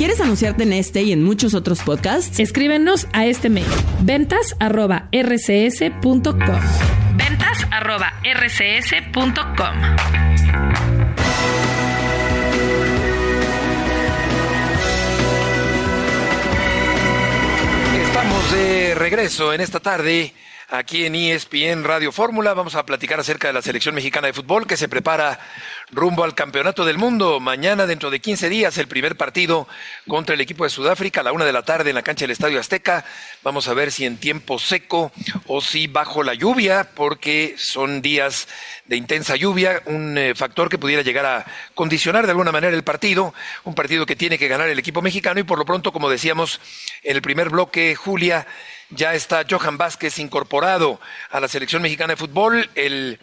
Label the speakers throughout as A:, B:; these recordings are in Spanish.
A: ¿Quieres anunciarte en este y en muchos otros podcasts?
B: Escríbenos a este mail: ventas@rcs.com. ventas@rcs.com.
C: Estamos de regreso en esta tarde aquí en ESPN Radio Fórmula. Vamos a platicar acerca de la selección mexicana de fútbol que se prepara rumbo al Campeonato del Mundo. Mañana, dentro de 15 días, el primer partido contra el equipo de Sudáfrica a la 1:00 p.m. en la cancha del Estadio Azteca. Vamos a ver si en tiempo seco o si bajo la lluvia, porque son días de intensa lluvia, un factor que pudiera llegar a condicionar de alguna manera el partido, un partido que tiene que ganar el equipo mexicano. Y por lo pronto, como decíamos en el primer bloque, Julia, ya está Johan Vázquez incorporado a la selección mexicana de fútbol, el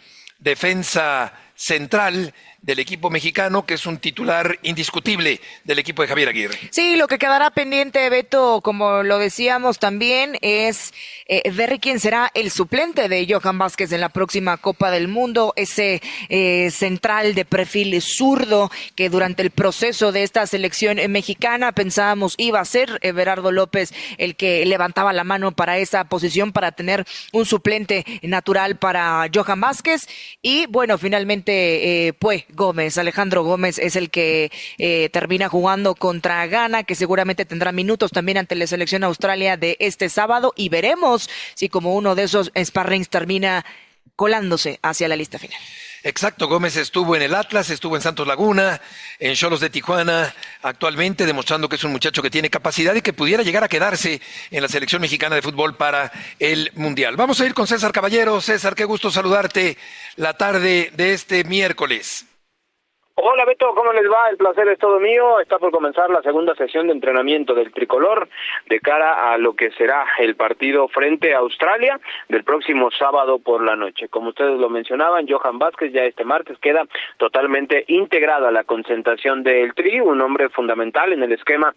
C: defensa central del equipo mexicano, que es un titular indiscutible del equipo de Javier Aguirre.
D: Sí, lo que quedará pendiente, Beto, como lo decíamos también, es ver quién será el suplente de Johan Vázquez en la próxima Copa del Mundo, ese central de perfil zurdo que durante el proceso de esta selección mexicana pensábamos iba a ser Everardo López el que levantaba la mano para esa posición, para tener un suplente natural para Johan Vázquez. Y bueno, finalmente Alejandro Gómez es el que termina jugando contra Ghana, que seguramente tendrá minutos también ante la selección Australia de este sábado, y veremos si como uno de esos sparrings termina colándose hacia la lista final.
C: Exacto, Gómez estuvo en el Atlas, estuvo en Santos Laguna, en Xolos de Tijuana, actualmente demostrando que es un muchacho que tiene capacidad y que pudiera llegar a quedarse en la selección mexicana de fútbol para el Mundial. Vamos a ir con César Caballero. César, qué gusto saludarte la tarde de este miércoles.
E: Hola Beto, ¿cómo les va? El placer es todo mío. Está por comenzar la segunda sesión de entrenamiento del tricolor de cara a lo que será el partido frente a Australia del próximo sábado por la noche. Como ustedes lo mencionaban, Johan Vázquez ya este martes queda totalmente integrado a la concentración del Tri, un hombre fundamental en el esquema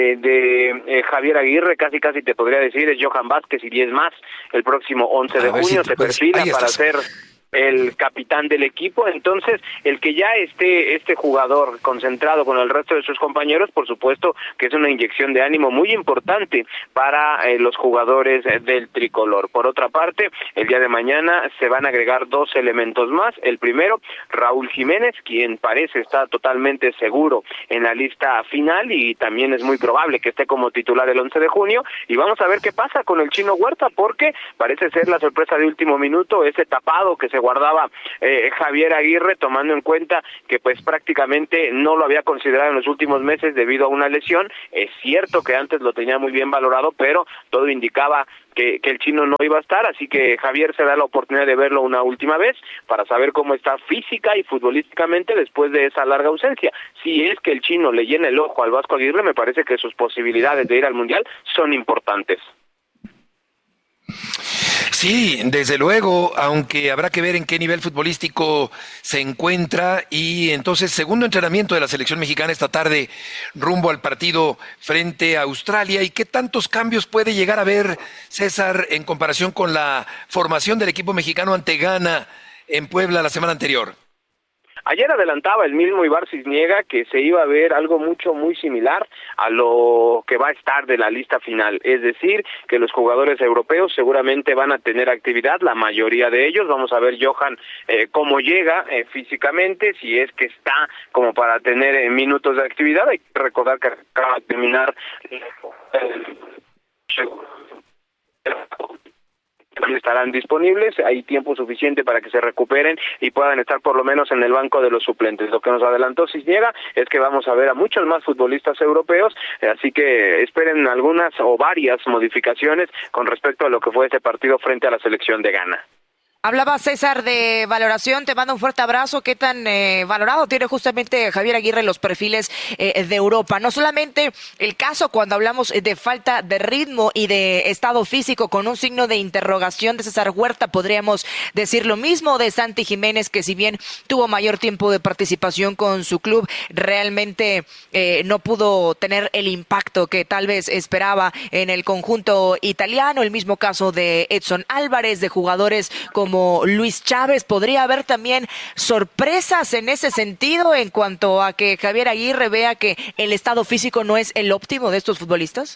E: de Javier Aguirre. Casi te podría decir es Johan Vázquez y 10 más. El próximo 11 de junio se perfila para ser el capitán del equipo. Entonces, el que ya esté este jugador concentrado con el resto de sus compañeros, por supuesto que es una inyección de ánimo muy importante para los jugadores del tricolor. Por otra parte, el día de mañana se van a agregar 2 elementos más. El primero, Raúl Jiménez, quien parece estar totalmente seguro en la lista final y también es muy probable que esté como titular el 11 de junio. Y vamos a ver qué pasa con el Chino Huerta, porque parece ser la sorpresa de último minuto, ese tapado que se guardaba Javier Aguirre, tomando en cuenta que pues prácticamente no lo había considerado en los últimos meses debido a una lesión. Es cierto que antes lo tenía muy bien valorado, pero todo indicaba que el Chino no iba a estar, así que Javier se da la oportunidad de verlo una última vez para saber cómo está física y futbolísticamente después de esa larga ausencia. Si es que el Chino le llena el ojo al Vasco Aguirre, me parece que sus posibilidades de ir al Mundial son importantes.
C: Sí, desde luego, aunque habrá que ver en qué nivel futbolístico se encuentra. Y entonces, segundo entrenamiento de la selección mexicana esta tarde rumbo al partido frente a Australia. ¿Y qué tantos cambios puede llegar a ver, César, en comparación con la formación del equipo mexicano ante Ghana en Puebla la semana anterior?
E: Ayer adelantaba el mismo Ibar Cisniega que se iba a ver algo muy similar a lo que va a estar de la lista final, es decir, que los jugadores europeos seguramente van a tener actividad, la mayoría de ellos. Vamos a ver Johan cómo llega físicamente, si es que está como para tener minutos de actividad. Hay que recordar que acaba de terminar estarán disponibles, hay tiempo suficiente para que se recuperen y puedan estar por lo menos en el banco de los suplentes. Lo que nos adelantó Cisniega es que vamos a ver a muchos más futbolistas europeos, así que esperen algunas o varias modificaciones con respecto a lo que fue este partido frente a la selección de Ghana.
D: Hablaba César de valoración, te mando un fuerte abrazo. ¿Qué tan valorado tiene justamente Javier Aguirre los perfiles de Europa? No solamente el caso cuando hablamos de falta de ritmo y de estado físico con un signo de interrogación de César Huerta, podríamos decir lo mismo de Santi Jiménez, que si bien tuvo mayor tiempo de participación con su club, realmente no pudo tener el impacto que tal vez esperaba en el conjunto italiano. El mismo caso de Edson Álvarez, de jugadores como como Luis Chávez. ¿Podría haber también sorpresas en ese sentido en cuanto a que Javier Aguirre vea que el estado físico no es el óptimo de estos futbolistas?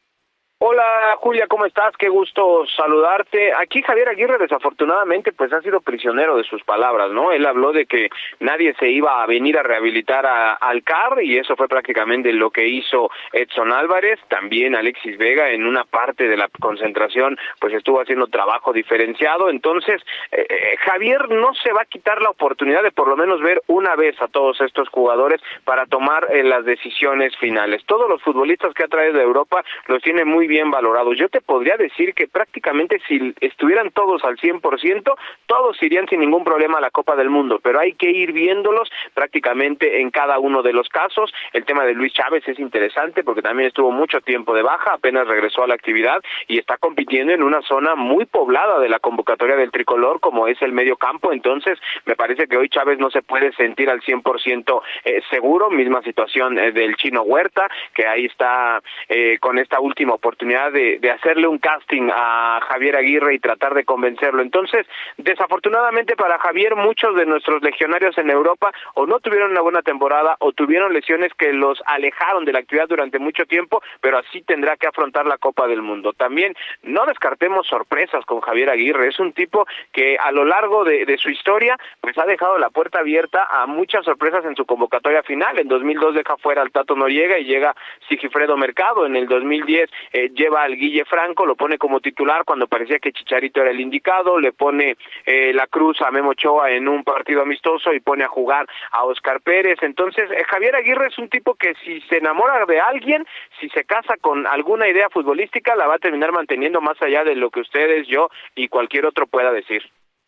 E: Hola Julia, ¿cómo estás? Qué gusto saludarte. Aquí Javier Aguirre desafortunadamente pues ha sido prisionero de sus palabras, ¿no? Él habló de que nadie se iba a venir a rehabilitar al CAR y eso fue prácticamente lo que hizo Edson Álvarez. También Alexis Vega en una parte de la concentración pues estuvo haciendo trabajo diferenciado. Entonces Javier no se va a quitar la oportunidad de por lo menos ver una vez a todos estos jugadores para tomar las decisiones finales. Todos los futbolistas que ha traído de Europa los tiene muy bien valorados. Yo te podría decir que prácticamente si estuvieran todos al 100%, todos irían sin ningún problema a la Copa del Mundo, pero hay que ir viéndolos prácticamente en cada uno de los casos. El tema de Luis Chávez es interesante porque también estuvo mucho tiempo de baja, apenas regresó a la actividad y está compitiendo en una zona muy poblada de la convocatoria del tricolor como es el medio campo. Entonces me parece que hoy Chávez no se puede sentir al 100% seguro. Misma situación del Chino Huerta, que ahí está con esta última oportunidad de hacerle un casting a Javier Aguirre y tratar de convencerlo. Entonces, desafortunadamente para Javier, muchos de nuestros legionarios en Europa o no tuvieron una buena temporada o tuvieron lesiones que los alejaron de la actividad durante mucho tiempo, pero así tendrá que afrontar la Copa del Mundo. También no descartemos sorpresas con Javier Aguirre. Es un tipo que a lo largo de su historia pues ha dejado la puerta abierta a muchas sorpresas en su convocatoria final. En 2002 deja fuera al Tato Noriega y llega Sigifredo Mercado. En el 2010 lleva al Guille Franco, lo pone como titular cuando parecía que Chicharito era el indicado, le pone la cruz a Memo Ochoa en un partido amistoso y pone a jugar a Oscar Pérez. Entonces Javier Aguirre es un tipo que si se enamora de alguien, si se casa con alguna idea futbolística, la va a terminar manteniendo más allá de lo que ustedes, yo y cualquier otro pueda decir.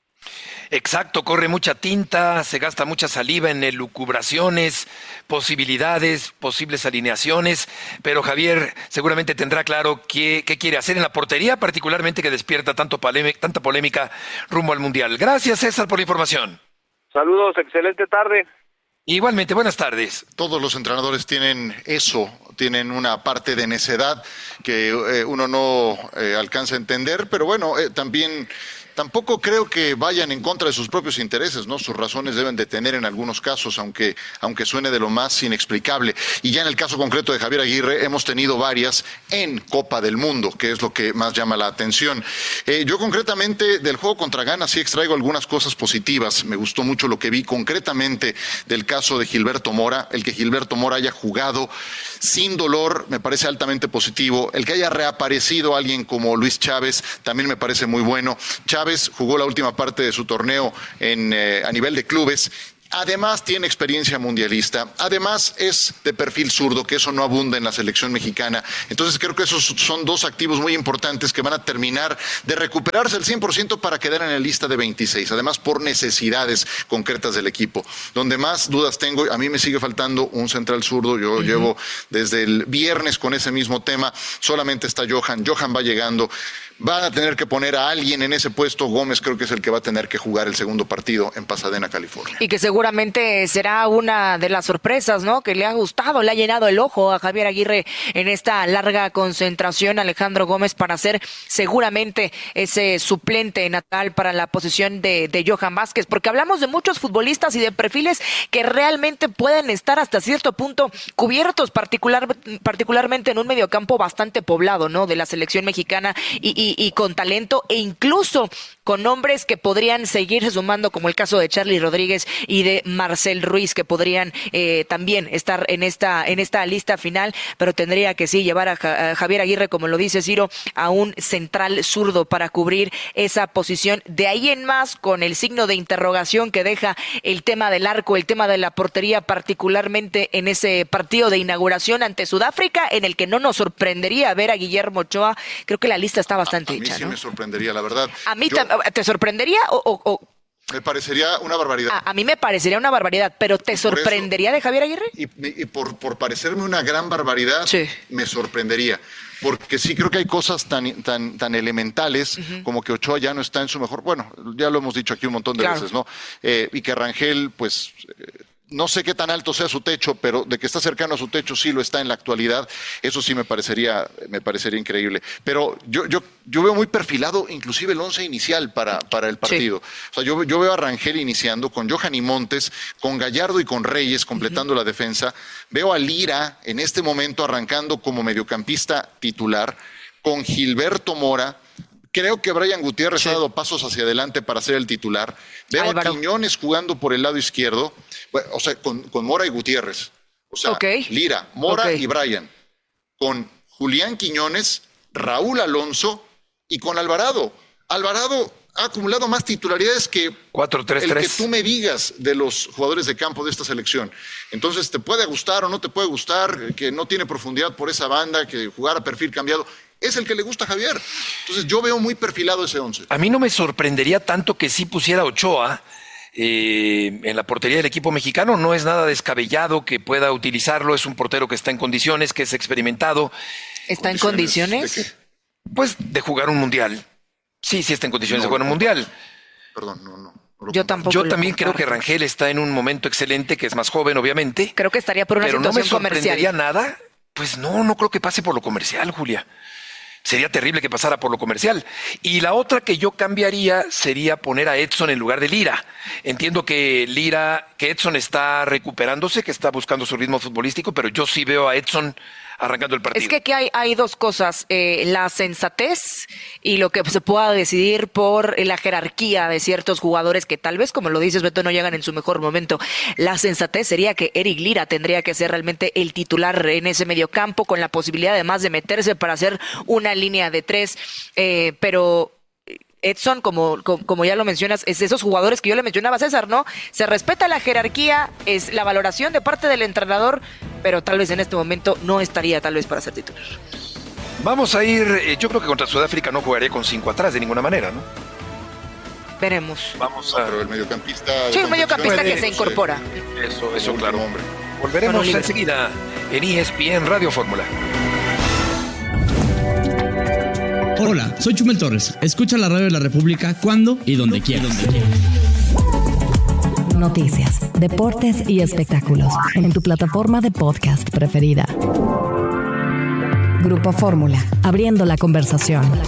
C: Exacto, corre mucha tinta, se gasta mucha saliva en elucubraciones, posibilidades, posibles alineaciones, pero Javier seguramente tendrá claro qué quiere hacer en la portería, particularmente que despierta tanta polémica rumbo al Mundial. Gracias, César, por la información.
E: Saludos, excelente tarde.
C: Igualmente, buenas tardes.
F: Todos los entrenadores tienen eso, tienen una parte de necedad que uno no alcanza a entender, pero bueno, tampoco creo que vayan en contra de sus propios intereses, ¿no? Sus razones deben de tener en algunos casos, aunque suene de lo más inexplicable. Y ya en el caso concreto de Javier Aguirre, hemos tenido varias en Copa del Mundo, que es lo que más llama la atención. Yo concretamente del juego contra Ghana sí extraigo algunas cosas positivas. Me gustó mucho lo que vi concretamente del caso de Gilberto Mora. El que Gilberto Mora haya jugado sin dolor me parece altamente positivo. El que haya reaparecido alguien como Luis Chávez también me parece muy bueno. Chávez jugó la última parte de su torneo a nivel de clubes. Además tiene experiencia mundialista, además es de perfil zurdo, que eso no abunda en la selección mexicana. Entonces creo que esos son dos activos muy importantes que van a terminar de recuperarse al 100% para quedar en la lista de 26, además por necesidades concretas del equipo. Donde más dudas tengo, a mí me sigue faltando un central zurdo, yo llevo desde el viernes con ese mismo tema, solamente está Johan va llegando. Van a tener que poner a alguien en ese puesto. Gómez creo que es el que va a tener que jugar el segundo partido en Pasadena, California.
D: Y que seguramente será una de las sorpresas, ¿no? Que le ha gustado, le ha llenado el ojo a Javier Aguirre en esta larga concentración. Alejandro Gómez para ser seguramente ese suplente natal para la posición de Johan Vázquez. Porque hablamos de muchos futbolistas y de perfiles que realmente pueden estar hasta cierto punto cubiertos, particularmente en un mediocampo bastante poblado, ¿no? De la selección mexicana y con talento e incluso con nombres que podrían seguirse sumando, como el caso de Charly Rodríguez y de Marcel Ruiz, que podrían también estar en esta lista final, pero tendría que sí llevar a Javier Aguirre, como lo dice Ciro, a un central zurdo para cubrir esa posición. De ahí en más, con el signo de interrogación que deja el tema del arco, el tema de la portería, particularmente en ese partido de inauguración ante Sudáfrica, en el que no nos sorprendería ver a Guillermo Ochoa. Creo que la lista está bastante hecha,
F: sí,
D: ¿no?
F: me sorprendería, la verdad.
D: ¿A mí te sorprendería o...?
F: Me parecería una barbaridad.
D: A mí me parecería una barbaridad, pero ¿te sorprendería de Javier Aguirre?
F: Y por parecerme una gran barbaridad, sí, me sorprendería. Porque sí creo que hay cosas tan elementales como que Ochoa ya no está en su mejor... Bueno, ya lo hemos dicho aquí un montón de veces, ¿no? Y que Rangel, pues... no sé qué tan alto sea su techo, pero de que está cercano a su techo sí lo está en la actualidad. Eso sí me parecería increíble. Pero yo veo muy perfilado inclusive el 11 inicial para el partido. Sí. O sea, yo veo a Rangel iniciando con Johan y Montes, con Gallardo y con Reyes completando la defensa. Veo a Lira en este momento arrancando como mediocampista titular, con Gilberto Mora. Creo que Brian Gutiérrez ha dado pasos hacia adelante para ser el titular. Veo Álvaro a Quiñones jugando por el lado izquierdo, o sea, con Mora y Gutiérrez. O sea, Lira, Mora y Brian. Con Julián Quiñones, Raúl Alonso y con Alvarado. Alvarado ha acumulado más titularidades que
C: 4-3-3.
F: El que tú me digas de los jugadores de campo de esta selección. Entonces, te puede gustar o no te puede gustar, que no tiene profundidad por esa banda, que jugar a perfil cambiado. Es el que le gusta a Javier. Entonces yo veo muy perfilado ese 11.
C: A mí no me sorprendería tanto que sí pusiera Ochoa en la portería del equipo mexicano. No es nada descabellado que pueda utilizarlo. Es un portero que está en condiciones, que es experimentado.
D: ¿Está en condiciones?
C: Pues de jugar un mundial. Sí está en condiciones de jugar un mundial.
F: Perdón, no.
D: Yo tampoco.
C: Yo también creo que Rangel está en un momento excelente, que es más joven, obviamente.
D: Creo que estaría por una situación comercial.
C: Pero no me sorprendería nada. Pues no creo que pase por lo comercial, Julia. Sería terrible que pasara por lo comercial. Y la otra que yo cambiaría sería poner a Edson en lugar de Lira. Entiendo que Edson está recuperándose, que está buscando su ritmo futbolístico, pero yo sí veo a Edson arrancando el partido.
D: Es que aquí hay dos cosas, la sensatez y lo que se pueda decidir por la jerarquía de ciertos jugadores que tal vez, como lo dices, Beto, no llegan en su mejor momento. La sensatez sería que Eric Lira tendría que ser realmente el titular en ese mediocampo, con la posibilidad además de meterse para hacer una línea de 3, pero Edson, como ya lo mencionas, es de esos jugadores que yo le mencionaba a César, ¿no? Se respeta la jerarquía, es la valoración de parte del entrenador, pero tal vez en este momento no estaría tal vez para ser titular.
C: Vamos a ir, yo creo que contra Sudáfrica no jugaría con 5 atrás de ninguna manera, ¿no?
D: Veremos.
F: Pero el mediocampista...
D: Sí, un mediocampista que se incorpora.
C: Eso claro. Hombre. Volveremos enseguida en ESPN Radio Fórmula.
G: Hola, soy Chumel Torres. Escucha la radio de la República cuando y donde quieras.
H: Noticias, deportes y espectáculos en tu plataforma de podcast preferida. Grupo Fórmula, abriendo la conversación.
I: No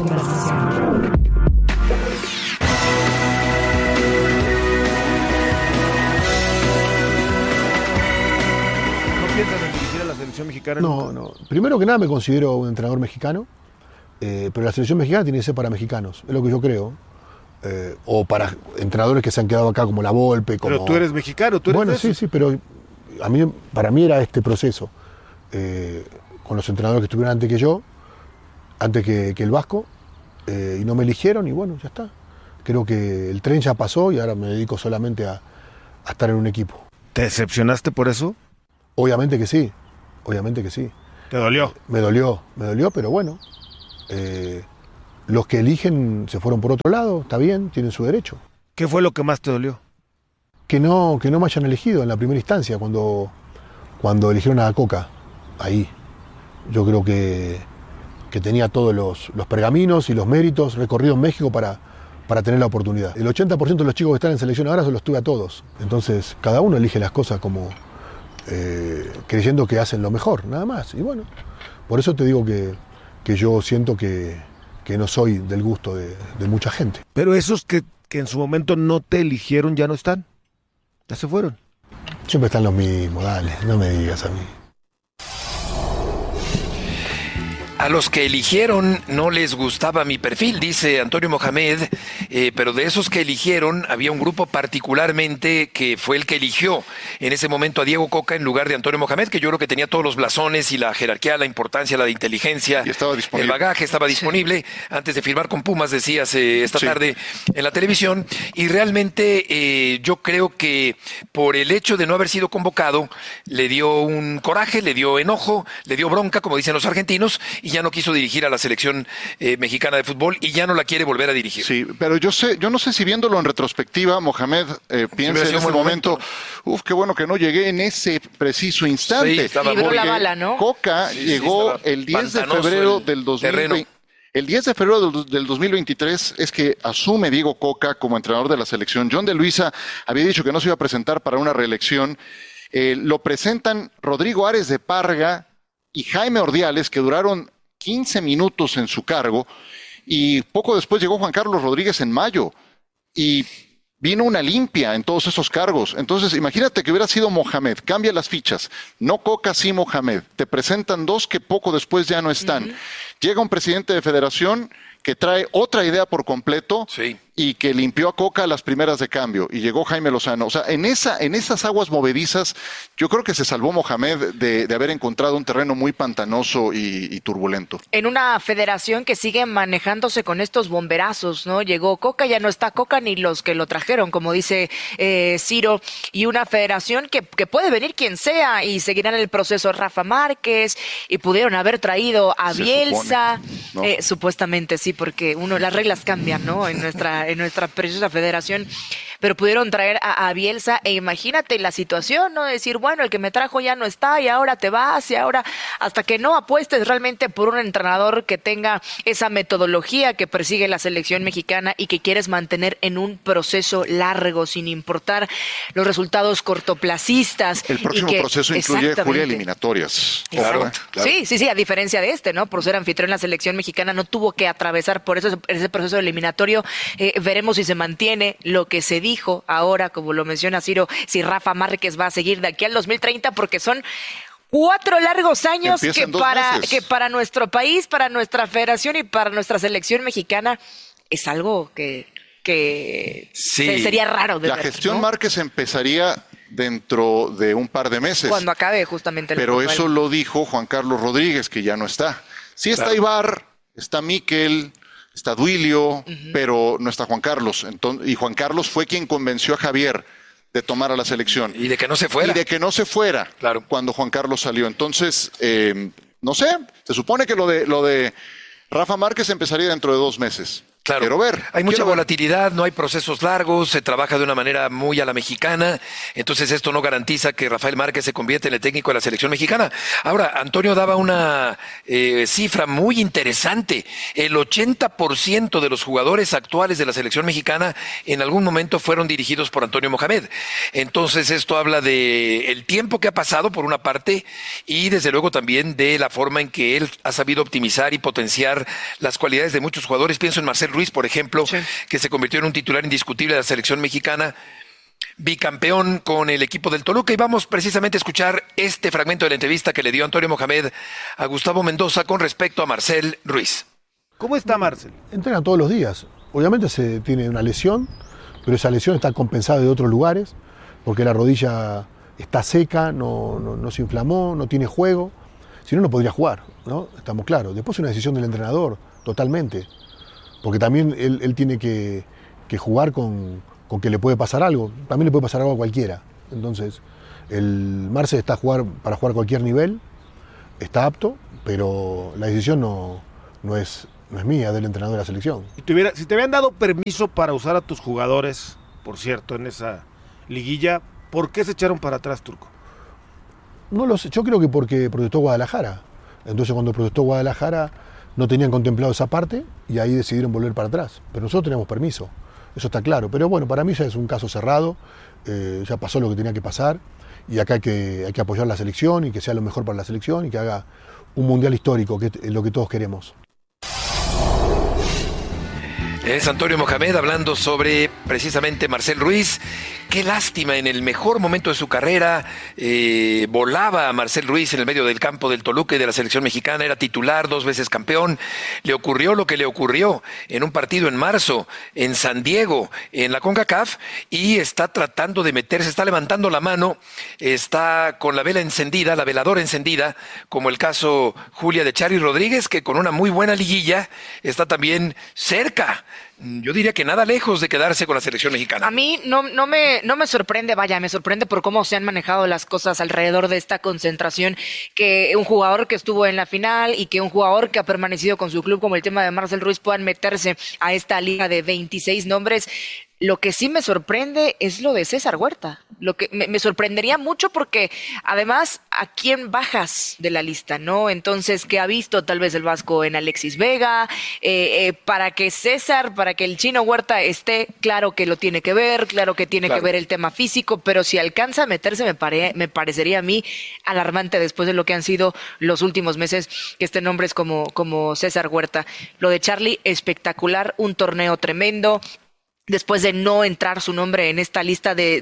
I: piensas en dirigir a la selección mexicana.
J: No. Primero que nada me considero un entrenador mexicano. Pero la selección mexicana tiene que ser para mexicanos, es lo que yo creo. O para entrenadores que se han quedado acá, como la Volpe.
I: Pero tú eres mexicano, tú eres.
J: Bueno, sí, pero para mí era este proceso. Con los entrenadores que estuvieron antes que yo, antes que el Vasco, y no me eligieron, y bueno, ya está. Creo que el tren ya pasó y ahora me dedico solamente a estar en un equipo.
I: ¿Te decepcionaste por eso?
J: Obviamente que sí.
I: ¿Te dolió?
J: Me dolió, pero bueno. Los que eligen se fueron por otro lado, está bien, tienen su derecho.
I: ¿Qué fue lo que más te dolió?
J: Que no me hayan elegido en la primera instancia, cuando eligieron a Coca, ahí. Yo creo que tenía todos los pergaminos y los méritos recorridos en México para tener la oportunidad. El 80% de los chicos que están en selección ahora se los tuve a todos. Entonces, cada uno elige las cosas como creyendo que hacen lo mejor, nada más. Y bueno, por eso te digo que yo siento que no soy del gusto de mucha gente.
I: Pero esos que en su momento no te eligieron ya no están, ya se fueron.
J: Siempre están los mismos, dale, no me digas a mí.
C: A los que eligieron no les gustaba mi perfil, dice Antonio Mohamed, pero de esos que eligieron había un grupo particularmente que fue el que eligió en ese momento a Diego Coca en lugar de Antonio Mohamed, que yo creo que tenía todos los blasones y la jerarquía, la importancia, la de inteligencia, el bagaje, estaba disponible antes de firmar con Pumas, decías esta tarde en la televisión, y realmente yo creo que por el hecho de no haber sido convocado le dio un coraje, le dio enojo, le dio bronca, como dicen los argentinos, y ya no quiso dirigir a la selección mexicana de fútbol y ya no la quiere volver a dirigir.
F: Sí, pero yo no sé si viéndolo en retrospectiva, Mohamed piensa en ese momento, qué bueno que no llegué en ese preciso instante.
D: Sí, libró la bala, ¿no?
F: Coca llegó el 10 de febrero del 2020. El 10 de febrero del 2023 es que asume Diego Coca como entrenador de la selección. John de Luisa había dicho que no se iba a presentar para una reelección. Lo presentan Rodrigo Ares de Parga y Jaime Ordiales, que duraron 15 minutos en su cargo, y poco después llegó Juan Carlos Rodríguez en mayo, y vino una limpia en todos esos cargos. Entonces, imagínate que hubiera sido Mohamed, cambia las fichas, no Coca, sí Mohamed, te presentan dos que poco después ya no están. Llega un presidente de federación que trae otra idea por completo, sí, y que limpió a Coca a las primeras de cambio, y llegó Jaime Lozano. O sea, en esas aguas movedizas, yo creo que se salvó Mohamed de haber encontrado un terreno muy pantanoso y turbulento.
D: En una federación que sigue manejándose con estos bomberazos, ¿no? Llegó Coca, ya no está Coca ni los que lo trajeron, como dice Ciro, y una federación que puede venir quien sea y seguirán el proceso Rafa Márquez, y pudieron haber traído a Bielsa, supone, ¿no? Supuestamente sí, porque las reglas cambian, ¿no? En nuestra preciosa federación, pero pudieron traer a Bielsa, e imagínate la situación, ¿no? Decir, bueno, el que me trajo ya no está, y ahora te vas, y ahora, hasta que no apuestes realmente por un entrenador que tenga esa metodología que persigue la selección mexicana y que quieres mantener en un proceso largo, sin importar los resultados cortoplacistas.
F: El próximo proceso incluye, Julia, eliminatorias.
D: Claro. Sí, a diferencia de ¿no? Por ser anfitrión, la selección mexicana no tuvo que atravesar por ese proceso eliminatorio. Veremos si se mantiene lo que se dijo ahora, como lo menciona Ciro, si Rafa Márquez va a seguir de aquí al 2030, porque son 4 largos años que para nuestro país, para nuestra federación y para nuestra selección mexicana es algo que sería raro de ver,
F: la gestión, ¿no? Márquez empezaría dentro de un par de meses, cuando
D: acabe justamente el
F: pero
D: mundial.
F: Eso lo dijo Juan Carlos Rodríguez, que ya no está. Sí está, claro. Ibar, está Miquel, está Duilio, pero no está Juan Carlos. Y Juan Carlos fue quien convenció a Javier de tomar a la selección.
C: Y de que no se fuera.
F: Claro. Cuando Juan Carlos salió. Entonces, no sé, se supone que lo de Rafa Márquez empezaría dentro de 2 meses.
C: Claro, hay mucha volatilidad, no hay procesos largos, se trabaja de una manera muy a la mexicana, entonces esto no garantiza que Rafael Márquez se convierta en el técnico de la selección mexicana. Ahora, Antonio daba una cifra muy interesante: el 80% de los jugadores actuales de la selección mexicana en algún momento fueron dirigidos por Antonio Mohamed. Entonces esto habla de el tiempo que ha pasado, por una parte, y desde luego también de la forma en que él ha sabido optimizar y potenciar las cualidades de muchos jugadores. Pienso en Marcel Ruiz, por ejemplo, sí, que se convirtió en un titular indiscutible de la selección mexicana, bicampeón con el equipo del Toluca, y vamos precisamente a escuchar este fragmento de la entrevista que le dio Antonio Mohamed a Gustavo Mendoza con respecto a Marcel Ruiz.
I: ¿Cómo está Marcel?
J: Entrena todos los días. Obviamente se tiene una lesión, pero esa lesión está compensada de otros lugares, porque la rodilla está seca, no se inflamó, no tiene juego. Si no, no podría jugar, ¿no? Estamos claros. Después es una decisión del entrenador, totalmente. Porque también él tiene que jugar con que le puede pasar algo. También le puede pasar algo a cualquiera. Entonces, el Marcel está para jugar cualquier nivel, está apto, pero la decisión no es mía, del entrenador de la selección.
I: Si te habían dado permiso para usar a tus jugadores, por cierto, en esa liguilla, ¿por qué se echaron para atrás, Turco?
J: No lo sé, yo creo que porque protestó Guadalajara. Entonces, cuando protestó Guadalajara, no tenían contemplado esa parte y ahí decidieron volver para atrás. Pero nosotros teníamos permiso, eso está claro. Pero bueno, para mí ya es un caso cerrado, ya pasó lo que tenía que pasar, y acá hay que apoyar la selección y que sea lo mejor para la selección y que haga un mundial histórico, que es lo que todos queremos.
C: Es Antonio Mohamed hablando sobre precisamente Marcel Ruiz. Qué lástima, en el mejor momento de su carrera volaba Marcel Ruiz en el medio del campo del Toluca y de la selección mexicana, era titular, 2 veces campeón. Le ocurrió lo que le ocurrió en un partido en marzo en San Diego, en la CONCACAF, y está tratando de meterse, está levantando la mano, está con la veladora encendida, como el caso Julia de Charly Rodríguez, que con una muy buena liguilla está también cerca. Yo diría que nada lejos de quedarse con la selección mexicana.
D: A mí no me sorprende, me sorprende por cómo se han manejado las cosas alrededor de esta concentración, que un jugador que estuvo en la final y que un jugador que ha permanecido con su club, como el tema de Marcel Ruiz, puedan meterse a esta liga de 26 nombres. Lo que sí me sorprende es lo de César Huerta. Lo que me sorprendería mucho porque además a quién bajas de la lista, ¿no? Entonces, ¿qué ha visto tal vez el Vasco en Alexis Vega? Para que el Chino Huerta esté, claro que lo tiene que ver, claro que tiene que ver el tema físico, pero si alcanza a meterse me parecería a mí alarmante después de lo que han sido los últimos meses que estén nombres como César Huerta. Lo de Charlie, espectacular, un torneo tremendo. Después de no entrar su nombre en esta lista de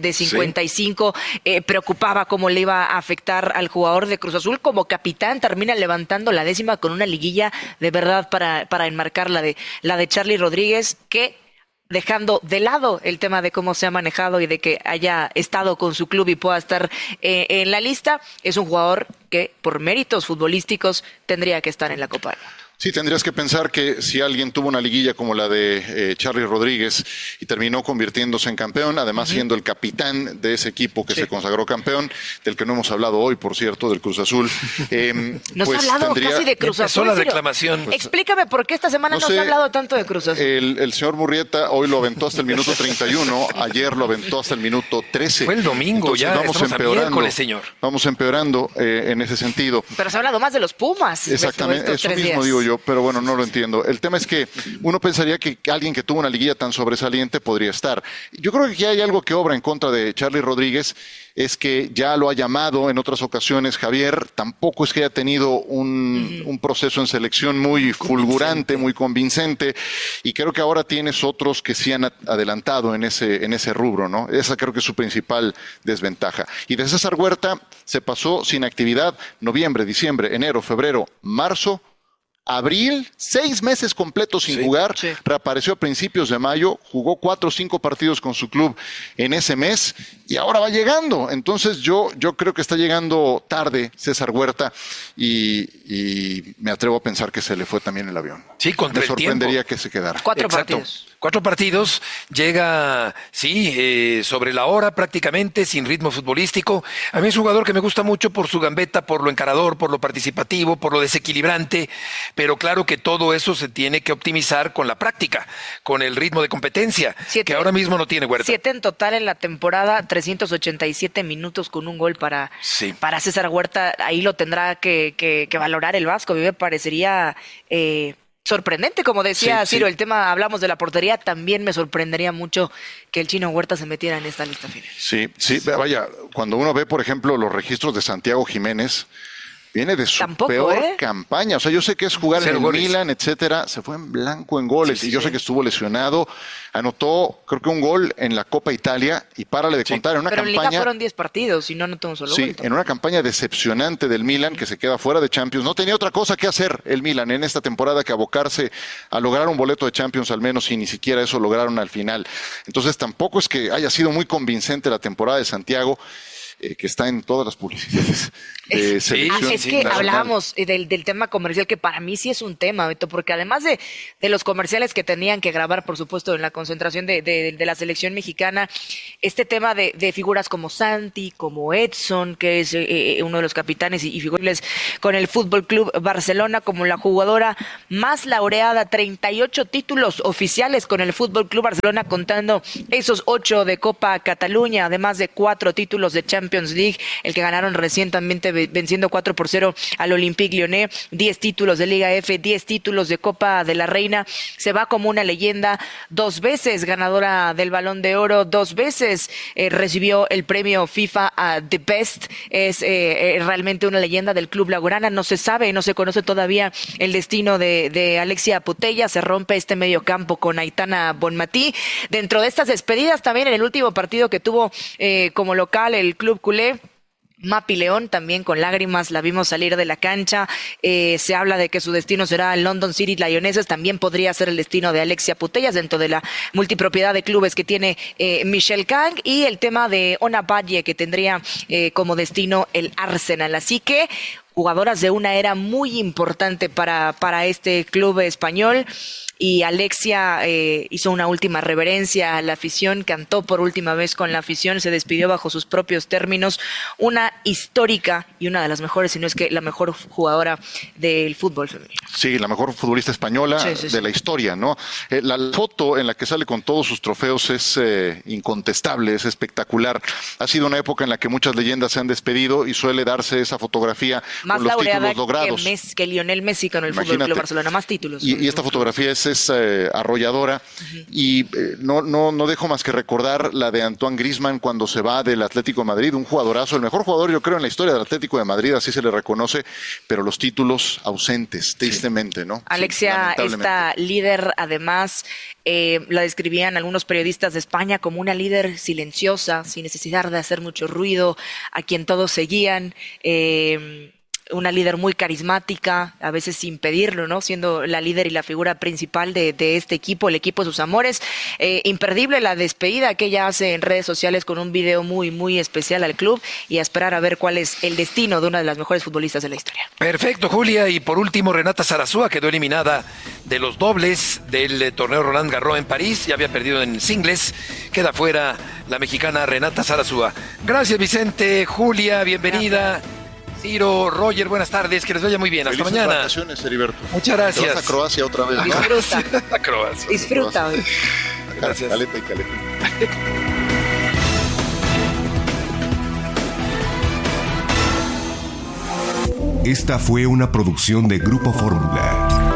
D: 55, preocupaba cómo le iba a afectar al jugador de Cruz Azul. Como capitán termina levantando la 10ª con una liguilla de verdad para enmarcar la de Charlie Rodríguez, que dejando de lado el tema de cómo se ha manejado y de que haya estado con su club y pueda estar en la lista, es un jugador que por méritos futbolísticos tendría que estar en la Copa del Mundo.
F: Sí, tendrías que pensar que si alguien tuvo una liguilla como la de Charlie Rodríguez y terminó convirtiéndose en campeón, además siendo el capitán de ese equipo que se consagró campeón, del que no hemos hablado hoy, por cierto, del Cruz Azul.
D: No se ha hablado casi de Cruz Azul.
C: La reclamación.
D: Explícame por qué esta semana no se ha hablado tanto de Cruz Azul.
F: El señor Murrieta hoy lo aventó hasta el minuto 31, ayer lo aventó hasta el minuto 13.
C: Fue el domingo. Entonces,
F: ya, vamos empeorando,
C: señor.
F: Vamos empeorando en ese sentido.
D: Pero se ha hablado más de los Pumas.
F: Exactamente, eso mismo digo yo, pero bueno, no lo entiendo. El tema es que uno pensaría que alguien que tuvo una liguilla tan sobresaliente podría estar. Yo creo que aquí hay algo que obra en contra de Charlie Rodríguez, es que ya lo ha llamado en otras ocasiones Javier, tampoco es que haya tenido un proceso en selección muy fulgurante, muy convincente, y creo que ahora tienes otros que sí han adelantado en ese rubro, ¿no? Esa creo que es su principal desventaja. Y de César Huerta se pasó sin actividad noviembre, diciembre, enero, febrero, marzo, abril, 6 meses completos sin jugar, reapareció a principios de mayo, jugó 4 o 5 partidos con su club en ese mes y ahora va llegando. Entonces yo creo que está llegando tarde César Huerta y me atrevo a pensar que se le fue también el avión.
C: Sí, contra el tiempo.
F: Me sorprendería que se quedara.
D: 4 partidos.
C: 4 partidos, llega, sobre la hora prácticamente, sin ritmo futbolístico. A mí es un jugador que me gusta mucho por su gambeta, por lo encarador, por lo participativo, por lo desequilibrante, pero claro que todo eso se tiene que optimizar con la práctica, con el ritmo de competencia, que ahora mismo no tiene Huerta.
D: 7 en total en la temporada, 387 minutos con un gol para César Huerta. Ahí lo tendrá que valorar el Vasco. A mí me parecería sorprendente, como decía Ciro, el tema, hablamos de la portería, también me sorprendería mucho que el Chino Huerta se metiera en esta lista final. Sí,
F: vaya, cuando uno ve, por ejemplo, los registros de Santiago Jiménez, viene de su peor campaña. O sea, yo sé que es jugar en el Milan, etcétera. Se fue en blanco en goles. Y yo sé que estuvo lesionado. Anotó, creo que un gol en la Copa Italia. Y párale de contar. En una
D: Pero
F: campaña.
D: En Liga fueron 10 partidos y no anotó un solo gol.
F: En una campaña decepcionante del Milan, que se queda fuera de Champions. No tenía otra cosa que hacer el Milan en esta temporada que abocarse a lograr un boleto de Champions al menos. Y ni siquiera eso lograron al final. Entonces tampoco es que haya sido muy convincente la temporada de Santiago, que está en todas las publicidades de selección.
D: Es que hablábamos del tema comercial, que para mí sí es un tema, Beto, porque además de los comerciales que tenían que grabar, por supuesto, en la concentración de la selección mexicana, este tema de figuras como Santi, como Edson, que es uno de los capitanes y figuras con el Fútbol Club Barcelona, como la jugadora más laureada, 38 títulos oficiales con el Fútbol Club Barcelona, contando esos 8 de Copa Cataluña, además de 4 títulos de Champions League, el que ganaron recientemente venciendo 4-0 al Olympique Lyonnais, 10 títulos de Liga F, 10 títulos de Copa de la Reina. Se va como una leyenda, 2 veces ganadora del Balón de Oro, 2 veces recibió el premio FIFA The Best. Es realmente una leyenda del club blaugrana. No se sabe, no se conoce todavía el destino de Alexia Putellas. Se rompe este medio campo con Aitana Bonmatí. Dentro de estas despedidas, también en el último partido que tuvo como local el club culé, Mapi León, también con lágrimas la vimos salir de la cancha. Se habla de que su destino será el London City Lionesses, también podría ser el destino de Alexia Putellas dentro de la multipropiedad de clubes que tiene Michel Kang, y el tema de Ona Valle, que tendría como destino el Arsenal. Así que jugadoras de una era muy importante para este club español. y Alexia hizo una última reverencia a la afición, cantó por última vez con la afición, se despidió bajo sus propios términos, una histórica y una de las mejores, si no es que la mejor jugadora del fútbol femenino.
F: Sí, la mejor futbolista española de la historia, ¿no? La foto en la que sale con todos sus trofeos es incontestable, es espectacular. Ha sido una época en la que muchas leyendas se han despedido y suele darse esa fotografía
D: más
F: con los
D: laureada
F: títulos logrados.
D: Que Lionel Messi con el Fútbol Club Barcelona, más títulos.
F: Y esta fotografía es arrolladora y no dejo más que recordar la de Antoine Griezmann cuando se va del Atlético de Madrid, un jugadorazo, el mejor jugador yo creo en la historia del Atlético de Madrid, así se le reconoce, pero los títulos ausentes, tristemente, ¿no?
D: Alexia, esta líder, además, la describían algunos periodistas de España como una líder silenciosa, sin necesidad de hacer mucho ruido, a quien todos seguían, una líder muy carismática, a veces sin pedirlo, ¿no? Siendo la líder y la figura principal de este equipo, el equipo de sus amores. Imperdible la despedida que ella hace en redes sociales con un video muy, muy especial al club y a esperar a ver cuál es el destino de una de las mejores futbolistas de la historia.
C: Perfecto, Julia. Y por último, Renata Zarazúa quedó eliminada de los dobles del torneo Roland Garros en París. Ya había perdido en singles. Queda fuera la mexicana Renata Zarazúa. Gracias, Vicente. Julia, bienvenida. Gracias. Ciro, Roger, buenas tardes, que les vaya muy bien. Hasta mañana.
F: Vacaciones, Heriberto.
C: Muchas gracias.
F: Te vas a Croacia otra vez, ¿no?
D: Disfruta.
C: A Croacia.
D: Disfruta.
C: Gracias.
F: Caleta y caleta.
K: Esta fue una producción de Grupo Fórmula.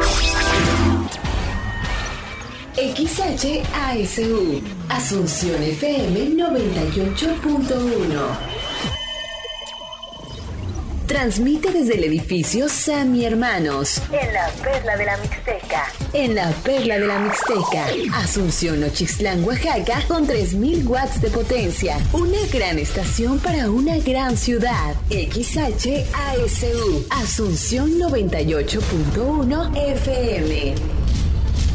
L: XHASU, Asunción FM 98.1. Transmite desde el edificio Sammy Hermanos. En la Perla de la Mixteca. En la Perla de la Mixteca. Asunción, Ochitlán, Oaxaca, con 3,000 watts de potencia. Una gran estación para una gran ciudad. XHASU. Asunción 98.1 FM.